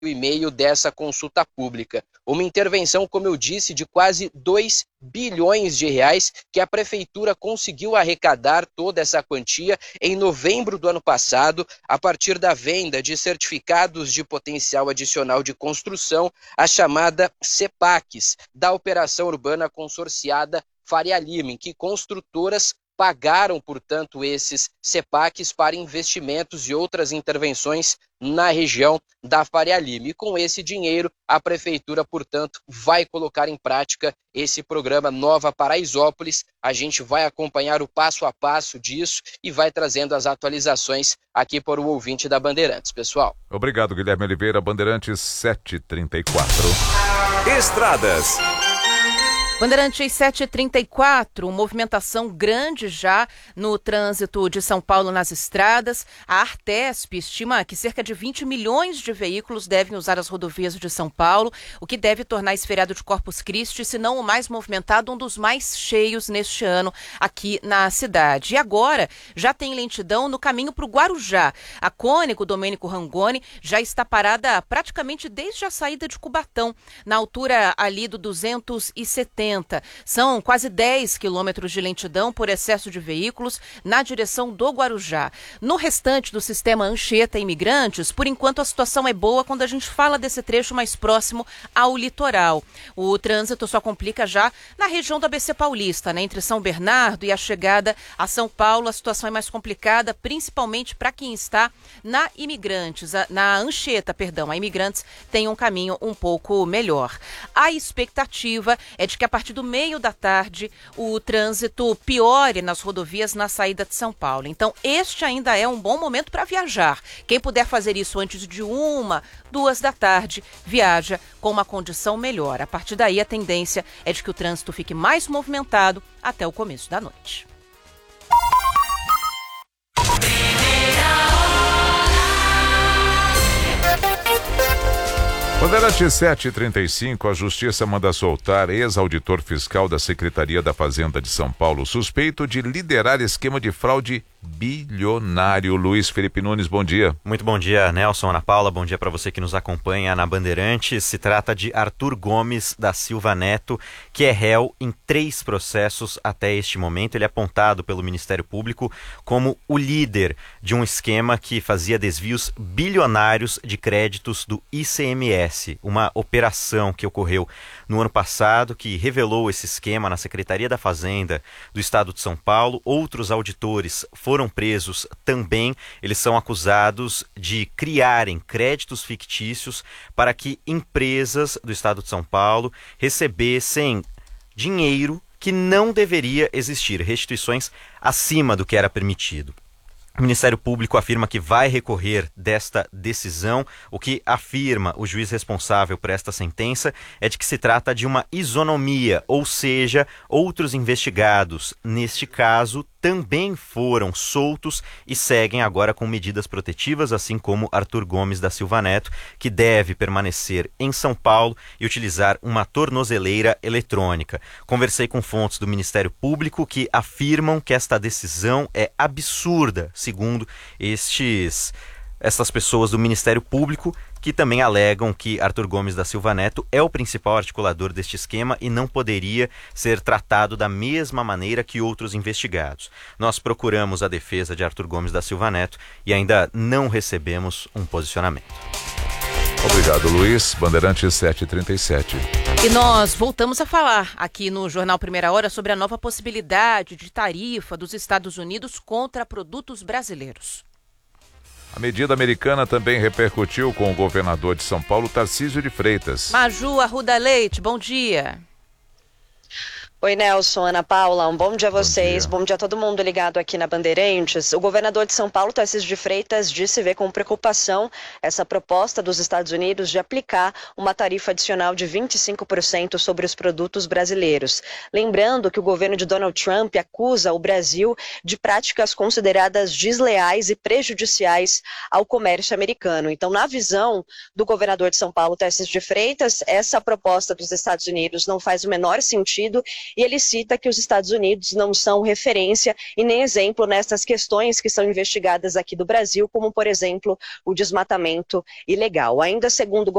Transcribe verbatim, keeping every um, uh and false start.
e meio dessa consulta pública. Uma intervenção, como eu disse, de quase dois bilhões de reais, que a prefeitura conseguiu arrecadar toda essa quantia em novembro do ano passado, a partir da venda de certificados de potencial adicional de construção, a chamada CEPACs, da Operação Urbana Consorciada Faria Lima, em que construtoras pagaram, portanto, esses CEPACs para investimentos e outras intervenções na região da Faria Lima. E com esse dinheiro, a prefeitura, portanto, vai colocar em prática esse programa Nova Paraisópolis. A gente vai acompanhar o passo a passo disso e vai trazendo as atualizações aqui para o ouvinte da Bandeirantes, pessoal. Obrigado, Guilherme Oliveira. Bandeirantes sete e trinta e quatro. Estradas. Bandeirantes sete e trinta e quatro, movimentação grande já no trânsito de São Paulo nas estradas. A Artesp estima que cerca de vinte milhões de veículos devem usar as rodovias de São Paulo, o que deve tornar esse feriado de Corpus Christi, se não o mais movimentado, um dos mais cheios neste ano aqui na cidade. E agora já tem lentidão no caminho para o Guarujá. A Cônigo Domênico Rangoni já está parada praticamente desde a saída de Cubatão, na altura ali do duzentos e setenta. São quase dez quilômetros de lentidão por excesso de veículos na direção do Guarujá. No restante do sistema Anchieta Imigrantes, por enquanto a situação é boa quando a gente fala desse trecho mais próximo ao litoral. O trânsito só complica já na região do A B C Paulista, né? Entre São Bernardo e a chegada a São Paulo, a situação é mais complicada, principalmente para quem está na Imigrantes, na Anchieta, perdão, a Imigrantes tem um caminho um pouco melhor. A expectativa é de que a A partir do meio da tarde, o trânsito piore nas rodovias na saída de São Paulo. Então, este ainda é um bom momento para viajar. Quem puder fazer isso antes de uma, duas da tarde, viaja com uma condição melhor. A partir daí, a tendência é de que o trânsito fique mais movimentado até o começo da noite. Bandeirantes sete e trinta e cinco, a Justiça manda soltar ex-auditor fiscal da Secretaria da Fazenda de São Paulo, suspeito de liderar esquema de fraude bilionário. Luiz Felipe Nunes, bom dia. Muito bom dia, Nelson, Ana Paula, bom dia para você que nos acompanha na Bandeirantes. Se trata de Arthur Gomes da Silva Neto, que é réu em três processos até este momento. Ele é apontado pelo Ministério Público como o líder de um esquema que fazia desvios bilionários de créditos do I C M S, uma operação que ocorreu no ano passado, que revelou esse esquema na Secretaria da Fazenda do Estado de São Paulo. Outros auditores foram foram presos também. Eles são acusados de criarem créditos fictícios para que empresas do Estado de São Paulo recebessem dinheiro que não deveria existir, restituições acima do que era permitido. O Ministério Público afirma que vai recorrer desta decisão. O que afirma o juiz responsável por esta sentença é de que se trata de uma isonomia, ou seja, outros investigados, neste caso, também foram soltos e seguem agora com medidas protetivas, assim como Arthur Gomes da Silva Neto, que deve permanecer em São Paulo e utilizar uma tornozeleira eletrônica. Conversei com fontes do Ministério Público que afirmam que esta decisão é absurda, segundo estes, essas pessoas do Ministério Público, que também alegam que Arthur Gomes da Silva Neto é o principal articulador deste esquema e não poderia ser tratado da mesma maneira que outros investigados. Nós procuramos a defesa de Arthur Gomes da Silva Neto e ainda não recebemos um posicionamento. Obrigado, Luiz. Bandeirantes sete e trinta e sete. E nós voltamos a falar aqui no Jornal Primeira Hora sobre a nova possibilidade de tarifa dos Estados Unidos contra produtos brasileiros. A medida americana também repercutiu com o governador de São Paulo, Tarcísio de Freitas. Maju Arruda Leite, bom dia. Oi, Nelson, Ana Paula, um bom dia a vocês, bom dia. bom dia a todo mundo ligado aqui na Bandeirantes. O governador de São Paulo, Tarcísio de Freitas, disse ver com preocupação essa proposta dos Estados Unidos de aplicar uma tarifa adicional de vinte e cinco por cento sobre os produtos brasileiros. Lembrando que o governo de Donald Trump acusa o Brasil de práticas consideradas desleais e prejudiciais ao comércio americano. Então, na visão do governador de São Paulo, Tarcísio de Freitas, essa proposta dos Estados Unidos não faz o menor sentido e ele cita que os Estados Unidos não são referência e nem exemplo nessas questões que são investigadas aqui do Brasil, como, por exemplo, o desmatamento ilegal. Ainda segundo o